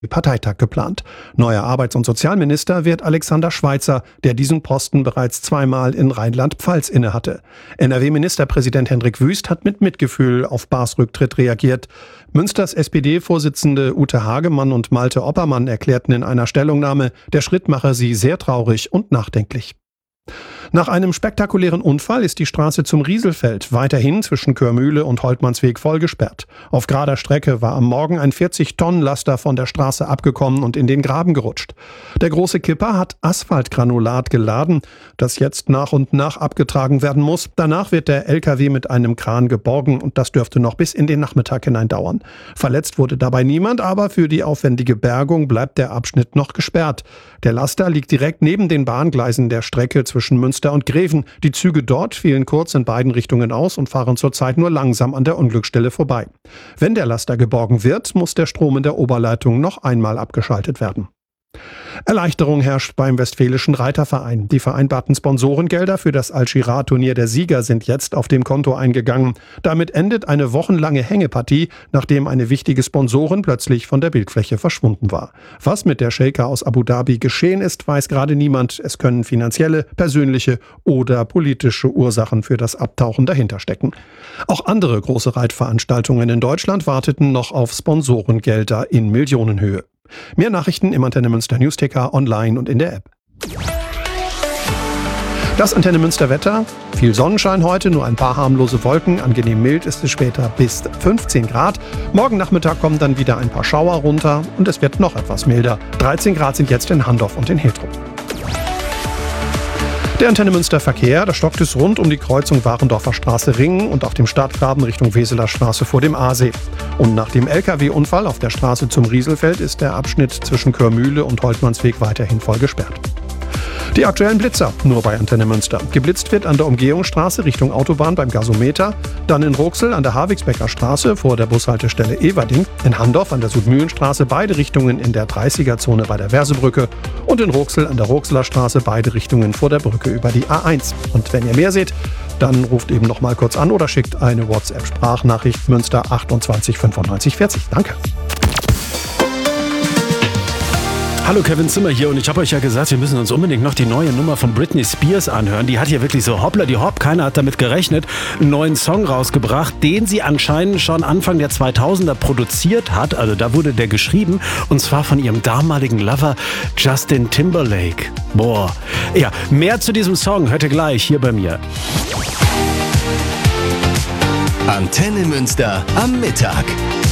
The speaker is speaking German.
Parteitag geplant. Neuer Arbeits- und Sozialminister wird Alexander Schweitzer, der diesen Posten bereits zweimal in Rheinland-Pfalz innehatte. NRW-Ministerpräsident Hendrik Wüst hat mit Mitgefühl auf Bahrs Rücktritt reagiert. Münsters SPD-Vorsitzende Ute Hagemann und Malte Oppermann erklärten in einer Stellungnahme, der Schritt mache sie sehr traurig und nachdenklich. Nach einem spektakulären Unfall ist die Straße zum Rieselfeld weiterhin zwischen Körmühle und Holtmannsweg voll gesperrt. Auf gerader Strecke war am Morgen ein 40-Tonnen-Laster von der Straße abgekommen und in den Graben gerutscht. Der große Kipper hat Asphaltgranulat geladen, das jetzt nach und nach abgetragen werden muss. Danach wird der LKW mit einem Kran geborgen und das dürfte noch bis in den Nachmittag hinein dauern. Verletzt wurde dabei niemand, aber für die aufwendige Bergung bleibt der Abschnitt noch gesperrt. Der Laster liegt direkt neben den Bahngleisen der Strecke zwischen Münster und Greven. Die Züge dort fielen kurz in beiden Richtungen aus und fahren zurzeit nur langsam an der Unglücksstelle vorbei. Wenn der Laster geborgen wird, muss der Strom in der Oberleitung noch einmal abgeschaltet werden. Erleichterung herrscht beim Westfälischen Reiterverein. Die vereinbarten Sponsorengelder für das Al-Shirah-Turnier der Sieger sind jetzt auf dem Konto eingegangen. Damit endet eine wochenlange Hängepartie, nachdem eine wichtige Sponsorin plötzlich von der Bildfläche verschwunden war. Was mit der Sheikha aus Abu Dhabi geschehen ist, weiß gerade niemand. Es können finanzielle, persönliche oder politische Ursachen für das Abtauchen dahinter stecken. Auch andere große Reitveranstaltungen in Deutschland warteten noch auf Sponsorengelder in Millionenhöhe. Mehr Nachrichten im Antenne Münster Newsticker, online und in der App. Das Antenne Münster Wetter. Viel Sonnenschein heute, nur ein paar harmlose Wolken. Angenehm mild ist es später bis 15 Grad. Morgen Nachmittag kommen dann wieder ein paar Schauer runter und es wird noch etwas milder. 13 Grad sind jetzt in Handorf und in Hiltrup. Der Antenne Münster Verkehr, da stockt es rund um die Kreuzung Warendorfer Straße Ring und auf dem Startgraben Richtung Weseler Straße vor dem Aasee. Und nach dem LKW-Unfall auf der Straße zum Rieselfeld ist der Abschnitt zwischen Körmühle und Holtmannsweg weiterhin voll gesperrt. Die aktuellen Blitzer, nur bei Antenne Münster. Geblitzt wird an der Umgehungsstraße Richtung Autobahn beim Gasometer, dann in Roxel an der Havigsbecker Straße vor der Bushaltestelle Everding, in Handorf an der Südmühlenstraße beide Richtungen in der 30er-Zone bei der Versebrücke und in Roxel an der Roxeler Straße beide Richtungen vor der Brücke über die A1. Und wenn ihr mehr seht, dann ruft eben noch mal kurz an oder schickt eine WhatsApp-Sprachnachricht Münster 28 95 40. Danke. Hallo, Kevin Zimmer hier und ich habe euch ja gesagt, wir müssen uns unbedingt noch die neue Nummer von Britney Spears anhören. Die hat hier wirklich so hoppla die hopp, keiner hat damit gerechnet, einen neuen Song rausgebracht, den sie anscheinend schon Anfang der 2000er produziert hat. Also da wurde der geschrieben und zwar von ihrem damaligen Lover Justin Timberlake. Boah. Ja, mehr zu diesem Song hört ihr gleich hier bei mir. Antenne Münster am Mittag.